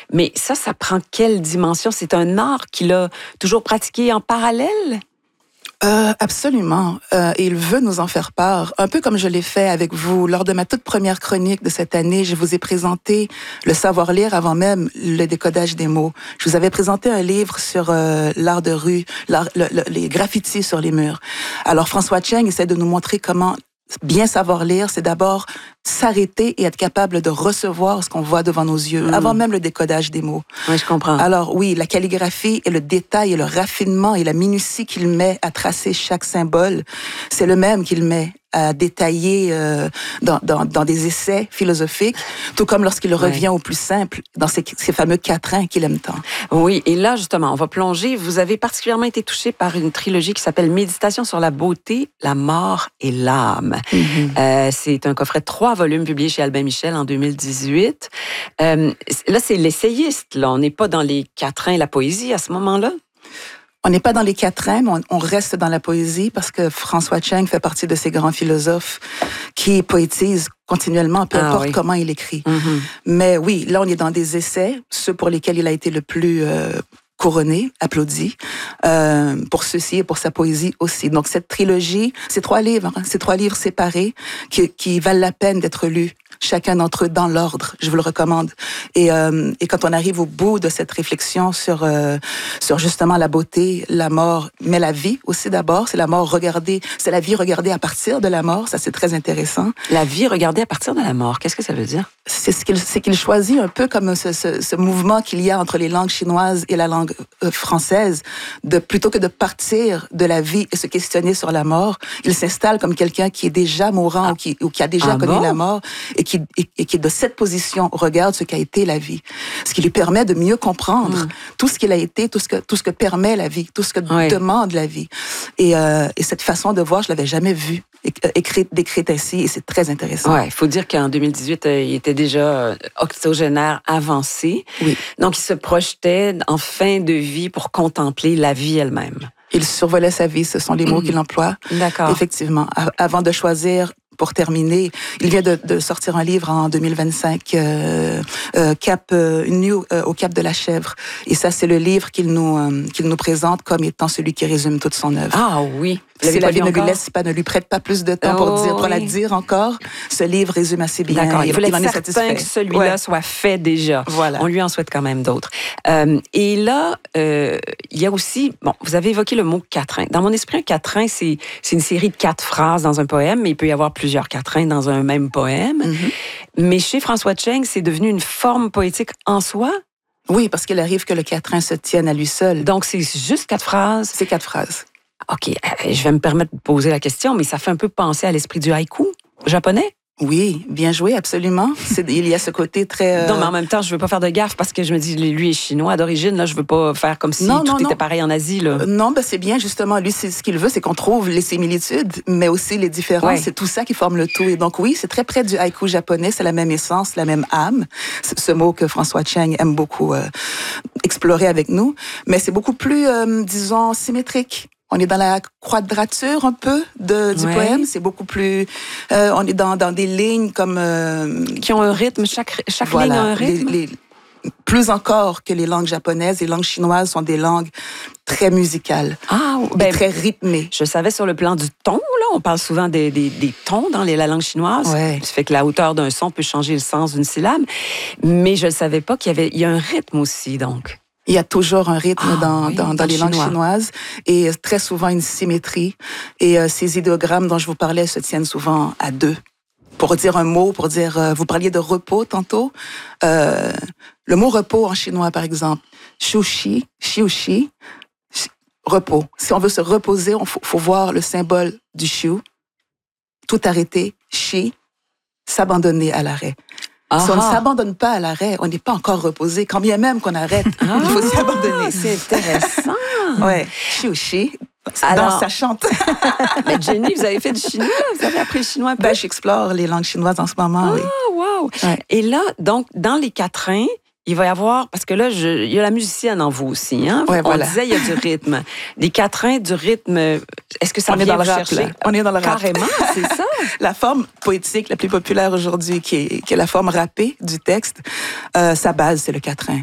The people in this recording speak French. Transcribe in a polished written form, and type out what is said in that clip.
Mais ça prend quelle dimension? C'est un art qu'il a toujours pratiqué en parallèle? Absolument. Et il veut nous en faire part, un peu comme je l'ai fait avec vous. Lors de ma toute première chronique de cette année, je vous ai présenté le savoir-lire avant même le décodage des mots. Je vous avais présenté un livre sur l'art de rue, les graffitis sur les murs. Alors, François Cheng essaie de nous montrer comment bien savoir lire, c'est d'abord s'arrêter et être capable de recevoir ce qu'on voit devant nos yeux, avant même le décodage des mots. Oui, je comprends. Alors oui, la calligraphie et le détail et le raffinement et la minutie qu'il met à tracer chaque symbole, c'est le même qu'il met à détailler dans des essais philosophiques, tout comme lorsqu'il revient au plus simple, dans ces fameux quatrains qu'il aime tant. Oui, et là, justement, on va plonger. Vous avez particulièrement été touché par une trilogie qui s'appelle Méditation sur la beauté, la mort et l'âme. C'est un coffret de 3 volumes publié chez Albin Michel en 2018. Là, c'est l'essayiste. Là. On n'est pas dans les quatrains, la poésie à ce moment-là? On n'est pas dans les quatrains, mais on reste dans la poésie parce que François Cheng fait partie de ces grands philosophes qui poétisent continuellement, peu importe comment il écrit. Mais oui, là, on est dans des essais, ceux pour lesquels il a été le plus couronné, applaudi, pour ceci et pour sa poésie aussi. Donc, cette trilogie, ces 3 livres, ces 3 livres séparés qui valent la peine d'être lus. Chacun d'entre eux dans l'ordre, je vous le recommande. Et quand on arrive au bout de cette réflexion sur justement la beauté, la mort, mais la vie aussi d'abord, c'est la mort regardée, c'est la vie regardée à partir de la mort, ça c'est très intéressant. La vie regardée à partir de la mort, qu'est-ce que ça veut dire? C'est qu'il choisit un peu comme ce mouvement qu'il y a entre les langues chinoises et la langue française, plutôt que de partir de la vie et se questionner sur la mort, il s'installe comme quelqu'un qui est déjà mourant ou qui a déjà connu la mort et qui de cette position regarde ce qu'a été la vie. Ce qui lui permet de mieux comprendre tout ce qu'il a été, tout ce que permet la vie, tout ce que demande la vie. Et cette façon de voir, je l'avais jamais vue décrite ainsi et c'est très intéressant. Ouais, il faut dire qu'en 2018, il était déjà octogénaire avancé. Oui. Donc, il se projetait en fin de vie pour contempler la vie elle-même. Il survolait sa vie, ce sont les mots qu'il emploie. D'accord. Effectivement, avant de choisir. Pour terminer, il vient de sortir un livre en 2025, Une nuit au Cap de la Chèvre. Et ça, c'est le livre qu'il nous présente comme étant celui qui résume toute son œuvre. Ah oui. Si la vie ne lui laisse pas, ne lui prête pas plus de temps pour la dire encore, ce livre résume assez bien. D'accord. Il voulait en est être certain que celui-là soit fait déjà. Voilà. On lui en souhaite quand même d'autres. Et là, il y a aussi, vous avez évoqué le mot quatrain. Dans mon esprit, un quatrain, c'est une série de 4 phrases dans un poème, mais il peut y avoir plusieurs quatrains dans un même poème. Mais chez François Cheng, c'est devenu une forme poétique en soi. Oui, parce qu'il arrive que le quatrain se tienne à lui seul. Donc, c'est juste 4 phrases? C'est 4 phrases. OK, je vais me permettre de poser la question, mais ça fait un peu penser à l'esprit du haïku japonais? Oui, bien joué, absolument. Il y a ce côté très... Non, mais en même temps, je veux pas faire de gaffe parce que je me dis, lui est chinois d'origine, là, je veux pas faire comme si tout était pareil en Asie, là. Non, c'est bien, justement. Lui, ce qu'il veut, c'est qu'on trouve les similitudes, mais aussi les différences. Ouais. C'est tout ça qui forme le tout. Et donc, oui, c'est très près du haïku japonais. C'est la même essence, la même âme. C'est ce mot que François Cheng aime beaucoup explorer avec nous. Mais c'est beaucoup plus, disons, symétrique. On est dans la quadrature un peu du poème. C'est beaucoup plus... on est dans des lignes comme... qui ont un rythme. Chaque ligne a un rythme. Plus encore que les langues japonaises, les langues chinoises sont des langues très musicales, très rythmées. Je savais sur le plan du ton, là, on parle souvent des tons dans la langue chinoise. Ouais. Ça fait que la hauteur d'un son peut changer le sens d'une syllabe. Mais je ne savais pas qu'il y a un rythme aussi, donc. Il y a toujours un rythme dans les langues chinois. chinoises et très souvent une symétrie. Et ces idéogrammes dont je vous parlais se tiennent souvent à 2. Pour dire un mot, vous parliez de repos tantôt. Le mot repos en chinois, par exemple, xiuxi, repos. Si on veut se reposer, il faut voir le symbole du xiu, tout arrêter, shi, s'abandonner à l'arrêt. Si on ne s'abandonne pas à l'arrêt, on n'est pas encore reposé. Quand bien même qu'on arrête, il faut s'abandonner. C'est intéressant. Ouais, xiuxi. Alors, ça chante. Mais Jenny, vous avez fait du chinois? Vous avez appris le chinois un peu? J'explore les langues chinoises en ce moment, oui. Wow! Ouais. Et là, donc, dans les quatrains, il va y avoir, parce que là, il y a la musicienne en vous aussi, hein? Ouais, On disait, il y a du rythme. Les quatrains, du rythme, est-ce que ça On est vient dans le rap, chercher? là. On est dans le rap. Carrément, c'est ça. La forme poétique la plus populaire aujourd'hui, qui est la forme rappée du texte, sa base, c'est le quatrain.